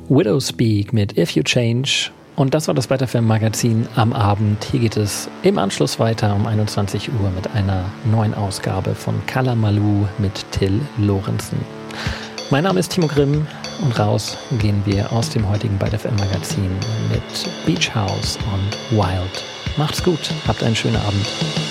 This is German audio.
Widowspeak mit If You Change. Und das war das Weiterfilm-Magazin am Abend. Hier geht es im Anschluss weiter um 21 Uhr mit einer neuen Ausgabe von Kalamaloo mit Till Lorenzen. Mein Name ist Timo Grimm und raus gehen wir aus dem heutigen Weiterfilm-Magazin mit Beach House und Wild. Macht's gut, habt einen schönen Abend.